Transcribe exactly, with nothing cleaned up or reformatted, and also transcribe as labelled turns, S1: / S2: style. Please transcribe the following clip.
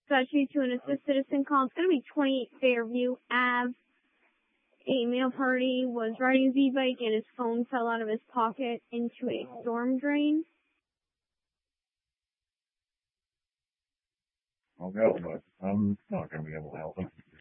S1: Especially to an assist citizen call. It's going to be twenty-eight Fairview Avenue. A male party was riding his e-bike and his phone fell out of his pocket into a storm drain.
S2: I'll go, but I'm not going to be able to help him.